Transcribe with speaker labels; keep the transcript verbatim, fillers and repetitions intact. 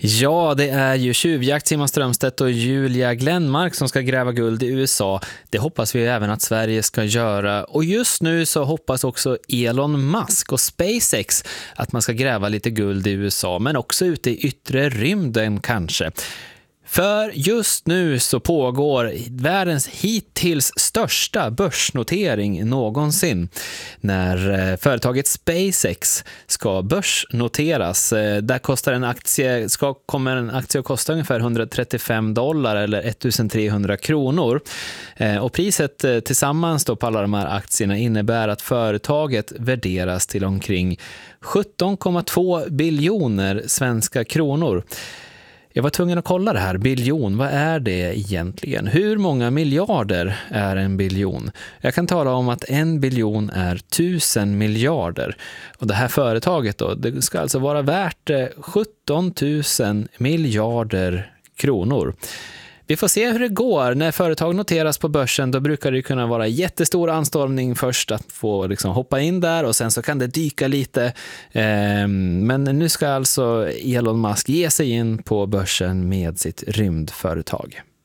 Speaker 1: Ja, det är ju tjuvjakt, Simon Strömstedt och Julia Glenmark som ska gräva guld i U S A. Det hoppas vi även att Sverige ska göra. Och just nu så hoppas också Elon Musk och SpaceX att man ska gräva lite guld i U S A, men också ute i yttre rymden kanske. För just nu så pågår världens hittills största börsnotering någonsin när företaget SpaceX ska börsnoteras. Där kostar en aktie, ska, kommer en aktie att kosta ungefär hundratrettiofem dollar eller ettusentrehundra kronor. Och priset tillsammans då på alla de här aktierna innebär att företaget värderas till omkring sjutton komma två biljoner svenska kronor. Jag var tvungen att kolla det här. Biljon, vad är det egentligen? Hur många miljarder är en biljon? Jag kan tala om att en biljon är tusen miljarder. Och det här företaget då, det ska alltså vara värt sjutton tusen miljarder kronor. Vi får se hur det går. När företag noteras på börsen då brukar det kunna vara jättestor anstormning först att få liksom hoppa in där och sen så kan det dyka lite. Men nu ska alltså Elon Musk ge sig in på börsen med sitt rymdföretag.